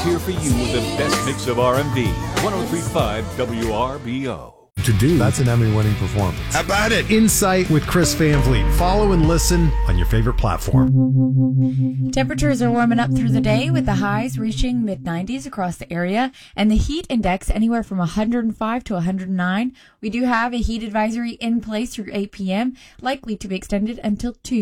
here for you with the best mix of R&B. 103.5 WRBO. To do. That's an Emmy-winning performance. How about it? Insight with Chris Van Vliet. Follow and listen on your favorite platform. Temperatures are warming up through the day with the highs reaching mid-90s across the area and the heat index anywhere from 105 to 109. We do have a heat advisory in place through 8 p.m., likely to be extended until 2.